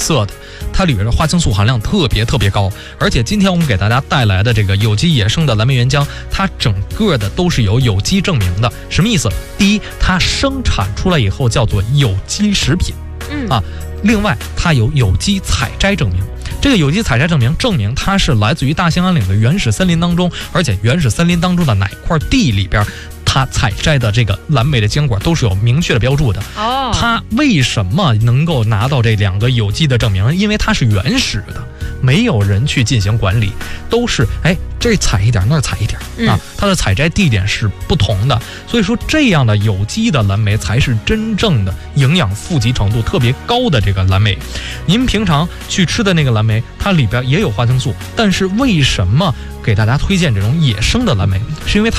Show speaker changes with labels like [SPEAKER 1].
[SPEAKER 1] 色的，它里边的花青素含量特别高。而且今天我们给大家带来的这个有机野生的蓝莓原浆，它整个的都是有有机证明的。什么意思？第一，它生产出来以后叫做有机食品，另外它有有机采摘证明。这个有机采摘证明它是来自于大兴安岭的原始森林当中，而且原始森林当中的哪块地里边，它采摘的这个蓝莓的坚果都是有明确的标注的。它为什么能够拿到这2个有机的证明？因为它是原始的，没有人去进行管理，都是这采一点那儿采一点它的采摘地点是不同的。所以说这样的有机的蓝莓才是真正的营养富集程度特别高的这个蓝莓。您平常去吃的那个蓝莓，它里边也有花青素，但是为什么给大家推荐这种野生的蓝莓？是因为它